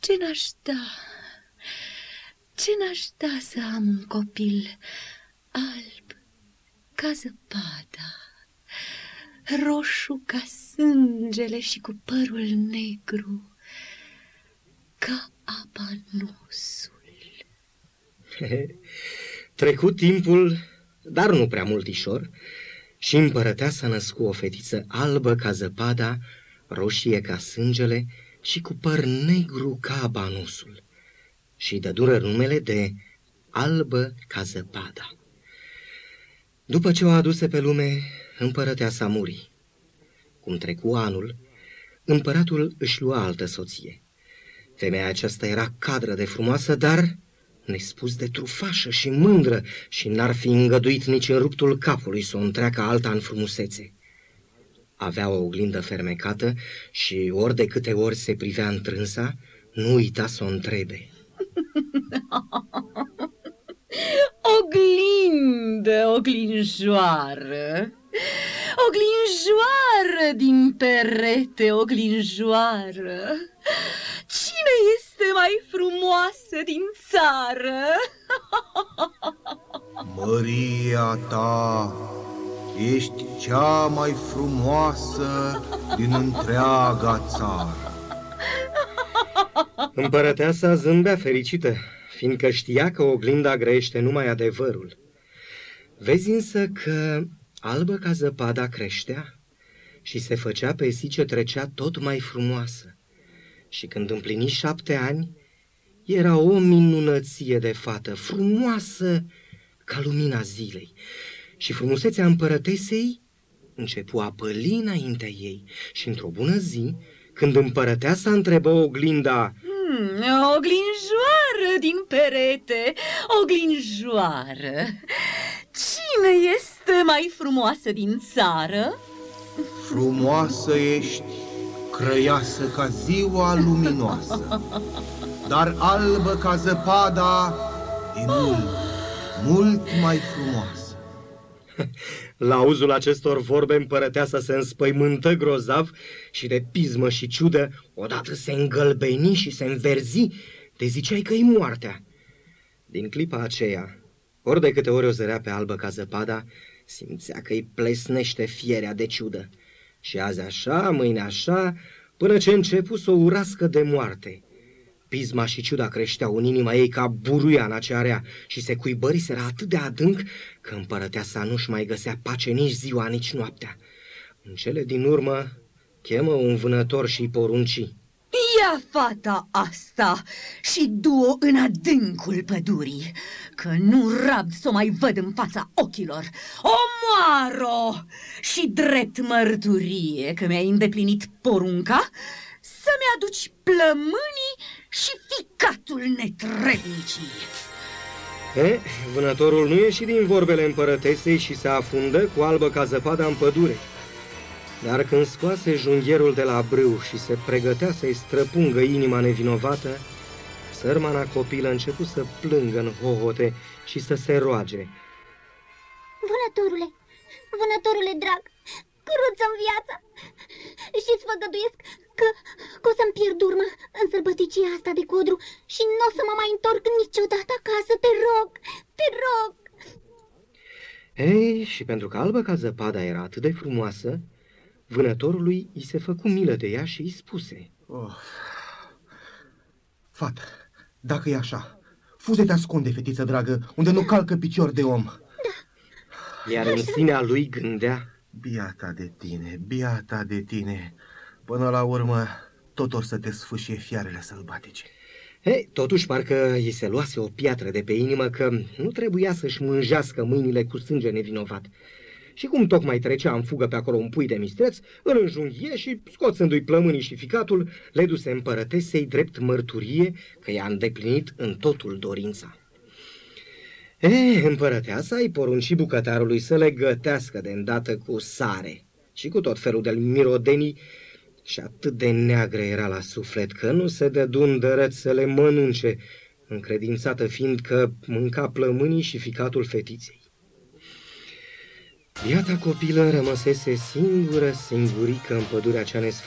Ce n-aș da să am un copil alb ca zăpada, roșu ca sângele și cu părul negru ca abanusul. Trecut timpul, dar nu prea multișor, și împărăteasa născu o fetiță albă ca zăpada, roșie ca sângele și cu păr negru ca abanusul, și dădură numele de Albă ca zăpada. După ce o aduse pe lume, împărăteasa muri. Cum trecu anul, împăratul își lua altă soție. Femeia aceasta era cadră de frumoasă, dar nespus de trufașă și mândră, și n-ar fi îngăduit nici în ruptul capului să o întreacă alta în frumusețe. Avea o oglindă fermecată și ori de câte ori se privea întrânsa, nu uita să o întrebe. Oglindă, oglinjoară, oglinjoară din perete, oglinjoară, cine este mai frumoasă din țară? Măria ta, ești cea mai frumoasă din întreaga țară. Împărăteasa zâmbea fericită, fiindcă știa că oglinda grăiește numai adevărul. Vezi însă că albă ca zăpada creștea și se făcea pe zi ce trecea tot mai frumoasă. Și când împlini 7 ani, era o minunăție de fată, frumoasă ca lumina zilei. Și frumusețea împărătesei începu a păli înaintea ei. Și într-o bună zi, când împărăteasa întrebă oglinda: Oglinjoară din perete, oglinjoară, cine este mai frumoasă din țară? Frumoasă ești, crăiasă ca ziua luminoasă, dar albă ca zăpada e mult mai frumoasă. La auzul acestor vorbe, împărăteasa se înspăimântă grozav și de pismă și ciudă, odată se îngălbeni și se înverzi, de ziceai că-i moartea. Din clipa aceea, ori de câte ori o zărea pe albă ca zăpada, simțea că îi plesnește fierea de ciudă. Și azi așa, mâine așa, până ce începu să o urască de moarte. Pisma și ciuda creșteau în inima ei ca buruiana ce area și se cuibăriseră atât de adânc că împărăteasa nu-și mai găsea pace nici ziua, nici noaptea. În cele din urmă chemă un vânător și-i porunci: Ia fata asta și du-o în adâncul pădurii, că nu rabd să o mai văd în fața ochilor. Omoară-o și drept mărturie că mi-ai îndeplinit porunca, să-mi aduci plămânii și ficatul netrebnicii. Vânătorul nu ieși din vorbele împărătesei și se afundă cu albă ca zăpada în pădure. Dar când scoase junghierul de la brâu și se pregătea să-i străpungă inima nevinovată, sărmana copilă început să plângă în hohote și să se roage: Vânătorule drag, cruță-mi viața și-ți făgăduiesc că o să-mi pierd urma în sărbăticia asta de codru și nu o să mă mai întorc niciodată acasă, te rog. Ei, și pentru că albă ca zăpada era atât de frumoasă, vânătorului i se făcu milă de ea și îi spuse: Fată, dacă e așa, fuze te ascunde, fetiță dragă, unde nu calcă picior de om. Da. Iar în sinea lui gândea: Biata de tine, până la urmă tot or să te sfâșie fiarele sălbatice. Totuși parcă îi se luase o piatră de pe inimă că nu trebuia să-și mânjească mâinile cu sânge nevinovat. Și cum tocmai trecea în fugă pe acolo un pui de mistreț, îl înjunghie și, scoțându-i plămânii și ficatul, le duse împărătesei drept mărturie că i-a îndeplinit în totul dorința. Împărăteasa îi porunci bucătarului să le gătească de îndată cu sare și cu tot felul de mirodenii, și atât de neagră era la suflet că nu se dădu îndărăt să le mănânce, încredințată fiind că mânca plămânii și ficatul fetiței. Biata copilă rămăsese singurică în pădurea cea nesfârșită.